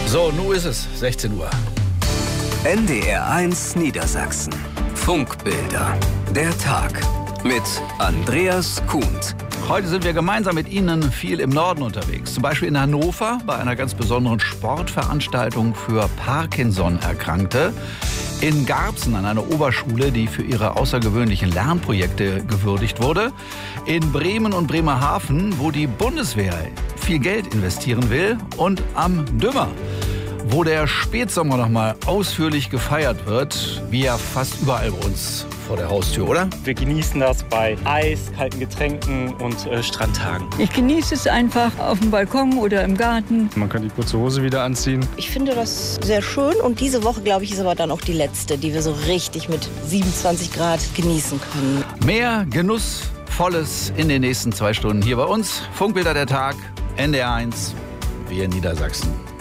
So, nun ist es 16 Uhr. NDR1 Niedersachsen. Funkbilder. Der Tag. Mit Andreas Kuhnt. Heute sind wir gemeinsam mit Ihnen viel im Norden unterwegs. Zum Beispiel in Hannover bei einer ganz besonderen Sportveranstaltung für Parkinson-Erkrankte. In Garbsen an einer Oberschule, die für ihre außergewöhnlichen Lernprojekte gewürdigt wurde. In Bremen und Bremerhaven, wo die Bundeswehr viel Geld investieren will. Und am Dümmer, wo der Spätsommer noch mal ausführlich gefeiert wird, wie ja fast überall bei uns vor der Haustür, oder? Wir genießen das bei Eis, kalten Getränken und Strandtagen. Ich genieße es einfach auf dem Balkon oder im Garten. Man kann die kurze Hose wieder anziehen. Ich finde das sehr schön und diese Woche, glaube ich, ist aber dann auch die letzte, die wir so richtig mit 27 Grad genießen können. Mehr Genussvolles in den nächsten 2 Stunden hier bei uns. Funkbilder der Tag, NDR1, wir in Niedersachsen.